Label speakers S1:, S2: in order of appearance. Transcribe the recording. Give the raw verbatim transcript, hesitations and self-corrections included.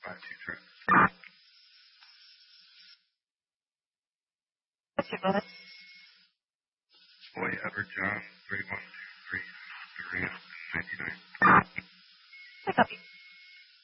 S1: five two three. Boy Ever John three one two three.